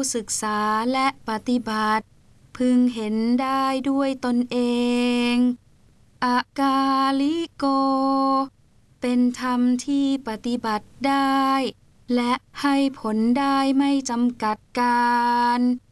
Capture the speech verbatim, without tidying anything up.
ศึกษาและปฏิบัติพึงเห็นได้ด้วยตนเองอากาลิโกเป็นธรรมที่ปฏิบัติได้และให้ผลได้ไม่จำกัดการ